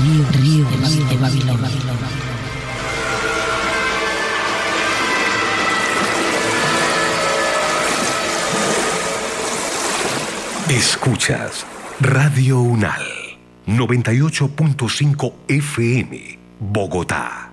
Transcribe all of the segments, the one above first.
Río de Babilonia. Escuchas Radio UNAL 98.5 FM, Bogotá.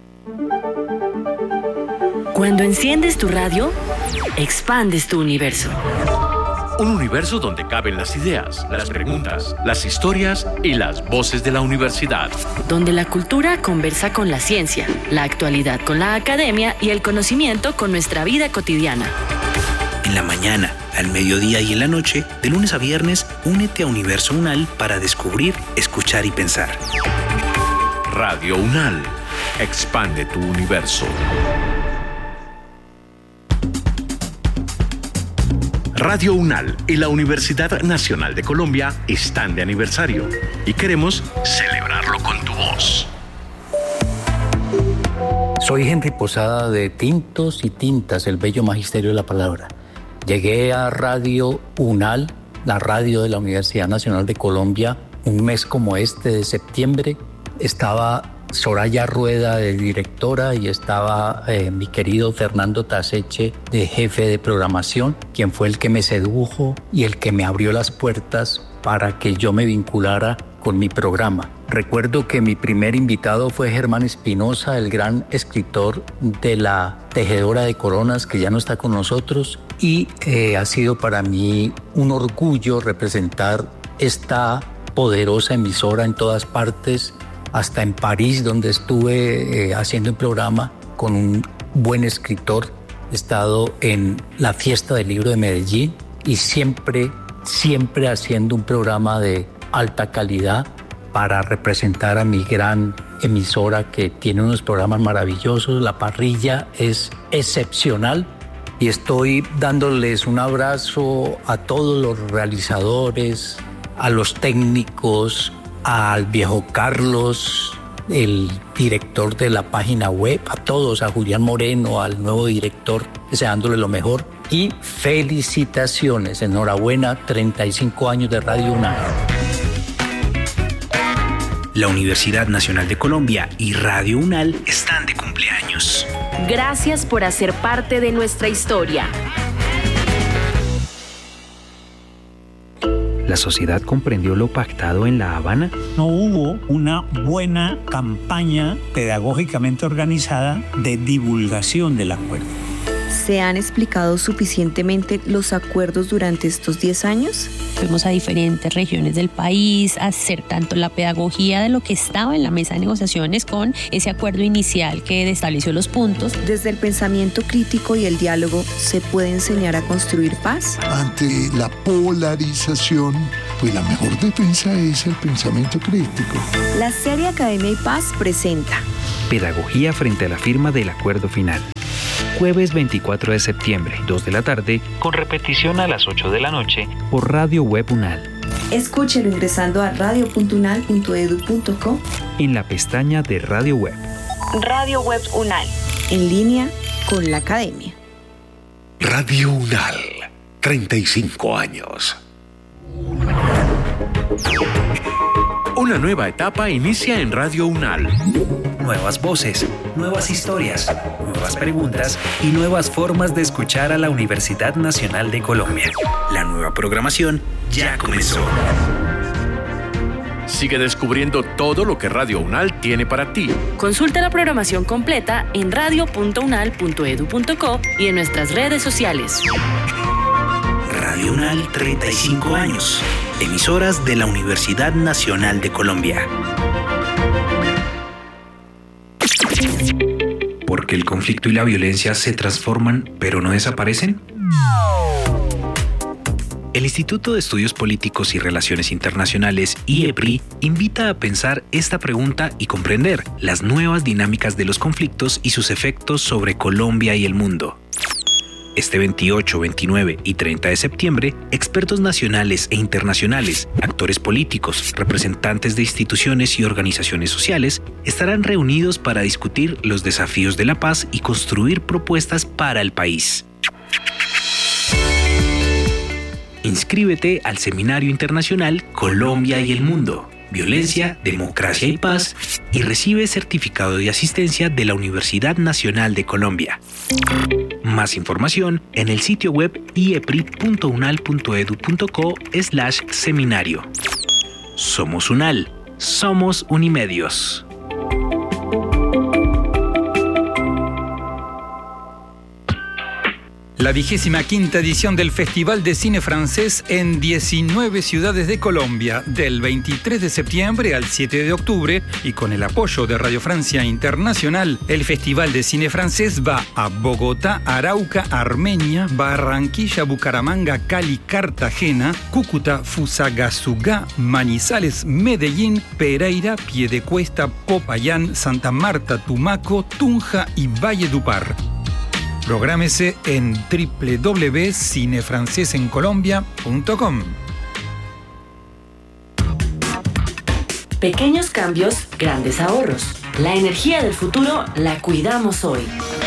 Cuando enciendes tu radio, expandes tu universo. Un universo donde caben las ideas, las preguntas, las historias y las voces de la universidad. Donde la cultura conversa con la ciencia, la actualidad con la academia y el conocimiento con nuestra vida cotidiana. En la mañana, al mediodía y en la noche, de lunes a viernes, únete a Universo UNAL para descubrir, escuchar y pensar. Radio UNAL. Expande tu universo. Radio UNAL y la Universidad Nacional de Colombia están de aniversario y queremos celebrarlo con tu voz. Soy Henry Posada de Tintos y Tintas, el bello magisterio de la palabra. Llegué a Radio UNAL, la radio de la Universidad Nacional de Colombia, un mes como este de septiembre. Estaba Soraya Rueda de directora y estaba mi querido Fernando Taseche de jefe de programación, quien fue el que me sedujo y el que me abrió las puertas para que yo me vinculara con mi programa. Recuerdo que mi primer invitado fue Germán Espinosa, el gran escritor de La Tejedora de Coronas, que ya no está con nosotros, y ha sido para mí un orgullo representar esta poderosa emisora en todas partes, hasta en París, donde estuve haciendo un programa con un buen escritor. He estado en la Fiesta del Libro de Medellín y siempre haciendo un programa de alta calidad para representar a mi gran emisora, que tiene unos programas maravillosos. La parrilla es excepcional y estoy dándoles un abrazo a todos los realizadores, a los técnicos, al viejo Carlos, el director de la página web, a todos, a Julián Moreno, al nuevo director, deseándole lo mejor y felicitaciones, enhorabuena, 35 años de Radio UNAL. La Universidad Nacional de Colombia y Radio UNAL están de cumpleaños. Gracias por hacer parte de nuestra historia. ¿La sociedad comprendió lo pactado en La Habana? No hubo una buena campaña pedagógicamente organizada de divulgación del acuerdo. ¿Se han explicado suficientemente los acuerdos durante estos 10 años? Fuimos a diferentes regiones del país a hacer tanto la pedagogía de lo que estaba en la mesa de negociaciones con ese acuerdo inicial que estableció los puntos. Desde el pensamiento crítico y el diálogo, ¿se puede enseñar a construir paz? Ante la polarización, pues la mejor defensa es el pensamiento crítico. La serie Academia y Paz presenta Pedagogía frente a la firma del acuerdo final. Jueves 24 de septiembre, 2 de la tarde, con repetición a las 8 de la noche por Radio Web UNAL. Escúchelo ingresando a radio.unal.edu.co en la pestaña de Radio Web. Radio Web UNAL. En línea con la academia. Radio UNAL, 35 años. Una nueva etapa inicia en Radio UNAL. Nuevas voces, nuevas historias, nuevas preguntas y nuevas formas de escuchar a la Universidad Nacional de Colombia. La nueva programación ya comenzó. Sigue descubriendo todo lo que Radio UNAL tiene para ti. Consulta la programación completa en radio.unal.edu.co y en nuestras redes sociales. Radio UNAL, 35 años. Emisoras de la Universidad Nacional de Colombia. ¿Porque el conflicto y la violencia se transforman pero no desaparecen? El Instituto de Estudios Políticos y Relaciones Internacionales, IEPRI, invita a pensar esta pregunta y comprender las nuevas dinámicas de los conflictos y sus efectos sobre Colombia y el mundo. Este 28, 29 y 30 de septiembre, expertos nacionales e internacionales, actores políticos, representantes de instituciones y organizaciones sociales estarán reunidos para discutir los desafíos de la paz y construir propuestas para el país. Inscríbete al Seminario Internacional Colombia y el Mundo. Violencia, Democracia y Paz y recibe certificado de asistencia de la Universidad Nacional de Colombia. Más información en el sitio web iepri.unal.edu.co/seminario. Somos UNAL, somos Unimedios. La 25ª edición del Festival de Cine Francés en 19 ciudades de Colombia, del 23 de septiembre al 7 de octubre, y con el apoyo de Radio Francia Internacional, el Festival de Cine Francés va a Bogotá, Arauca, Armenia, Barranquilla, Bucaramanga, Cali, Cartagena, Cúcuta, Fusagasugá, Manizales, Medellín, Pereira, Piedecuesta, Popayán, Santa Marta, Tumaco, Tunja y Valledupar. Prográmese en www.cinefrancesencolombia.com. Pequeños cambios, grandes ahorros. La energía del futuro la cuidamos hoy.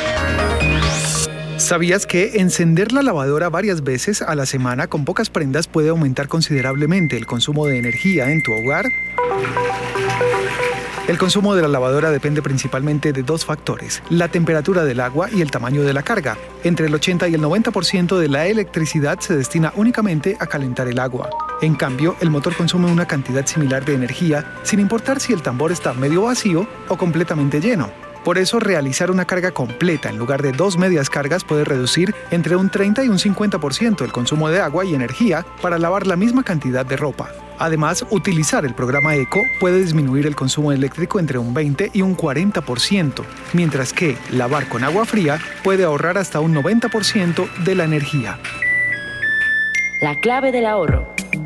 ¿Sabías que encender la lavadora varias veces a la semana con pocas prendas puede aumentar considerablemente el consumo de energía en tu hogar? El consumo de la lavadora depende principalmente de dos factores: la temperatura del agua y el tamaño de la carga. Entre el 80 y el 90% de la electricidad se destina únicamente a calentar el agua. En cambio, el motor consume una cantidad similar de energía, sin importar si el tambor está medio vacío o completamente lleno. Por eso, realizar una carga completa en lugar de dos medias cargas puede reducir entre un 30 y un 50% el consumo de agua y energía para lavar la misma cantidad de ropa. Además, utilizar el programa ECO puede disminuir el consumo eléctrico entre un 20 y un 40%, mientras que lavar con agua fría puede ahorrar hasta un 90% de la energía. La clave del ahorro.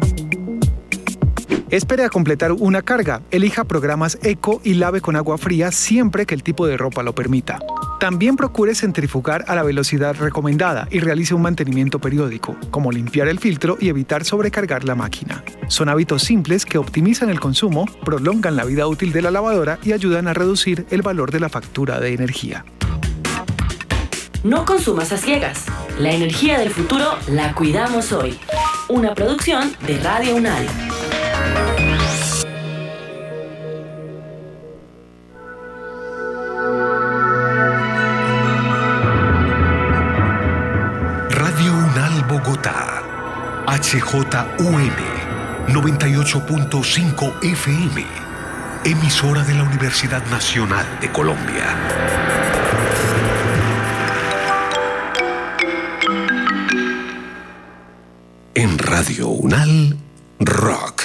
Espere a completar una carga, elija programas ECO y lave con agua fría siempre que el tipo de ropa lo permita. También procure centrifugar a la velocidad recomendada y realice un mantenimiento periódico, como limpiar el filtro y evitar sobrecargar la máquina. Son hábitos simples que optimizan el consumo, prolongan la vida útil de la lavadora y ayudan a reducir el valor de la factura de energía. No consumas a ciegas. La energía del futuro la cuidamos hoy. Una producción de Radio UNAL. Radio UNAL Bogotá, HJUM 98.5 FM, emisora de la Universidad Nacional de Colombia. En Radio UNAL, rock.